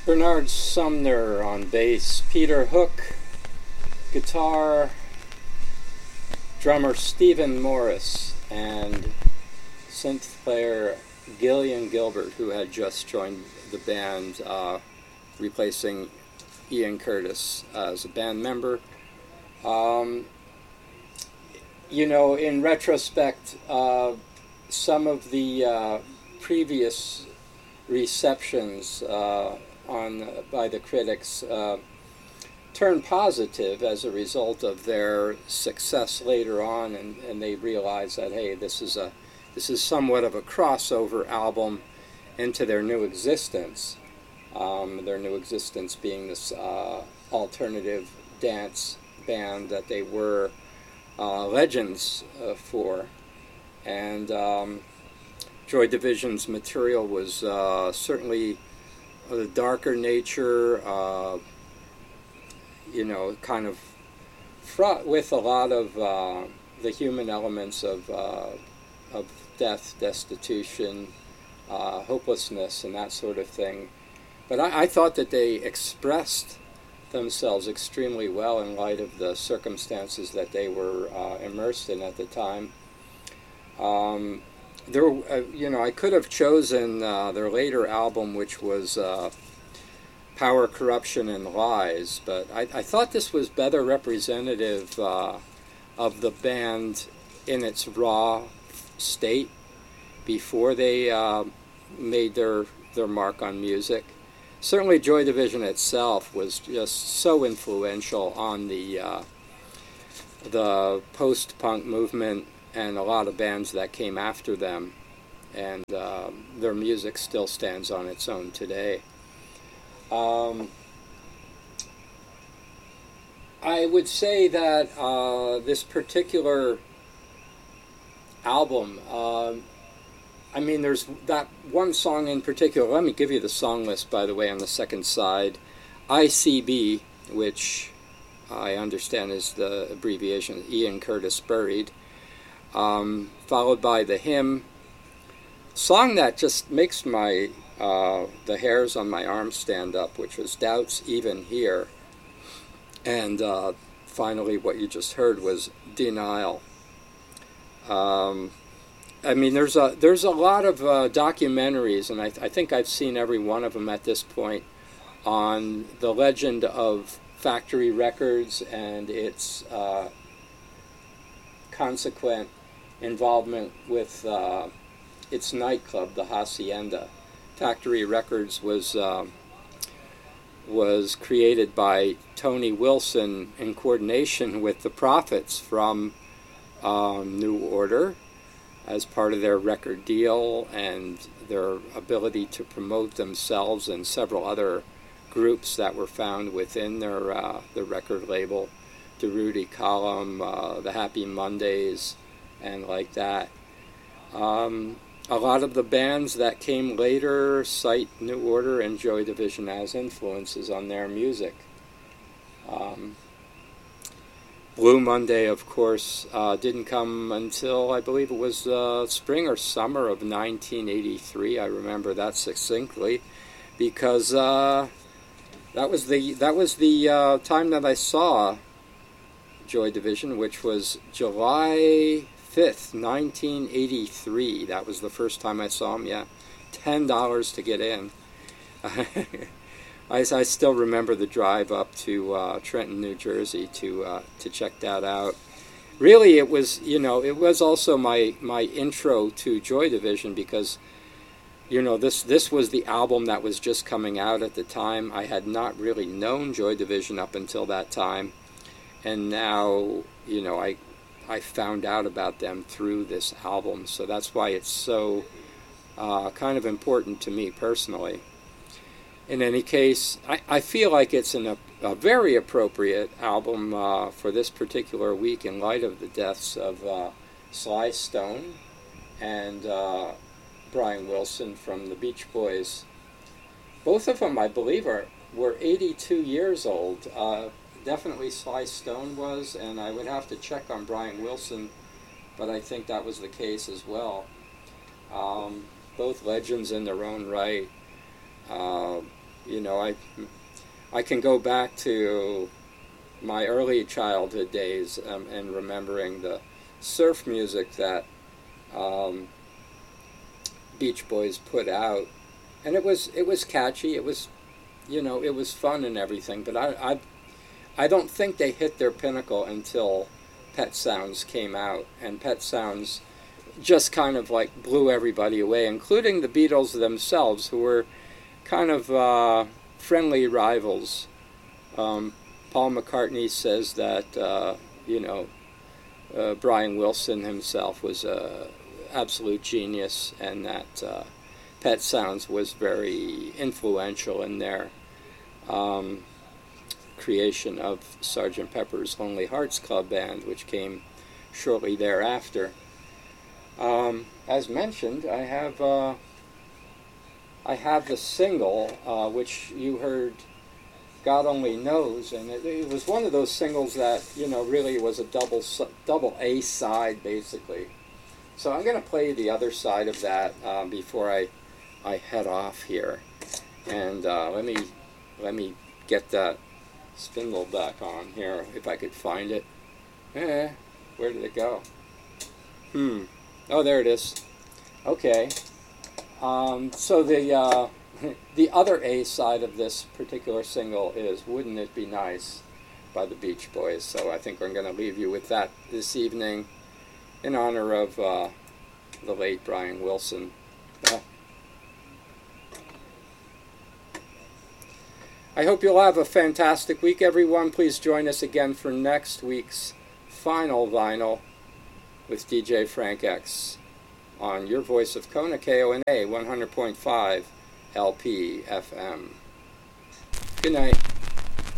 Bernard Sumner on bass, Peter Hook, guitar, drummer Stephen Morris, and synth player Gillian Gilbert, who had just joined the band, replacing Ian Curtis as a band member. In retrospect, some of the previous receptions by the critics turned positive as a result of their success later on, and they realized that, hey, this is somewhat of a crossover album into their new existence. Their new existence being this alternative dance band that they were legends for. And Joy Division's material was certainly of a darker nature, kind of fraught with a lot of the human elements of death, destitution, hopelessness, and that sort of thing. But I thought that they expressed themselves extremely well in light of the circumstances that they were immersed in at the time. I could have chosen their later album, which was Power, Corruption, and Lies, but I thought this was better representative of the band in its raw state before they made their mark on music. Certainly Joy Division itself was just so influential on the post-punk movement and a lot of bands that came after them, and their music still stands on its own today. I would say that this particular album, there's that one song in particular. Let me give you the song list, by the way, on the second side. ICB, which I understand is the abbreviation, Ian Curtis Buried, followed by The Hymn, song that just makes the hairs on my arms stand up, which was Doubts Even Here, and finally what you just heard was Denial. There's a lot of documentaries, and I think I've seen every one of them at this point, on the legend of Factory Records and its consequent involvement with its nightclub, the Hacienda. Factory Records was created by Tony Wilson in coordination with the Prophets from New Order as part of their record deal and their ability to promote themselves and several other groups that were found within their record label, Durruti Column, the Happy Mondays, and like that. A lot of the bands that came later cite New Order and Joy Division as influences on their music. Blue Monday, of course, didn't come until, I believe it was spring or summer of 1983. I remember that succinctly, because that was the time that I saw Joy Division, which was July 5th, 1983. That was the first time I saw them. Yeah, $10 to get in. I still remember the drive up to Trenton, New Jersey to check that out. Really, it was also my intro to Joy Division, because this was the album that was just coming out at the time. I had not really known Joy Division up until that time, and now I found out about them through this album. So that's why it's so kind of important to me personally. In any case, I feel like it's a very appropriate album for this particular week in light of the deaths of Sly Stone and Brian Wilson from the Beach Boys. Both of them, I believe, were 82 years old. Definitely Sly Stone was, and I would have to check on Brian Wilson, but I think that was the case as well. Both legends in their own right. You know, I can go back to my early childhood days and remembering the surf music that Beach Boys put out, and it was catchy. It was, you know, it was fun and everything. But I don't think they hit their pinnacle until Pet Sounds came out, and Pet Sounds just kind of like blew everybody away, including the Beatles themselves, who were kind of friendly rivals. Paul McCartney says that you know, Brian Wilson himself was a absolute genius, and that Pet Sounds was very influential in their creation of Sgt. Pepper's Lonely Hearts Club Band, which came shortly thereafter. As mentioned, I have the single, which you heard, God Only Knows, and it was one of those singles that, you know, really was a double A side, basically. So I'm going to play the other side of that before I head off here. And let me get that spindle back on here, if I could find it. Where did it go? Oh, there it is. Okay. So the other A side of this particular single is "Wouldn't It Be Nice" by the Beach Boys. So I think I'm going to leave you with that this evening in honor of the late Brian Wilson. I hope you'll have a fantastic week, everyone. Please join us again for next week's Final Vinyl with DJ Frank X on your voice of Kona, KONA 100.5 LP FM. Good night.